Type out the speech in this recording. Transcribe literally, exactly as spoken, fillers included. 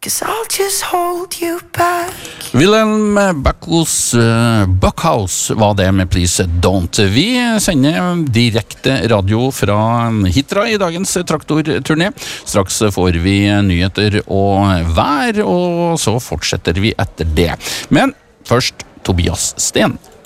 'cause I'll just hold you back. Wilhelm Backhouse, uh, Buckhouse var det med Please Don't. Vi sender direkte radio fra Hitra i dagens traktorturné. Straks får vi nyheter og vær, og så fortsetter vi etter det. Men først Tobias Sten.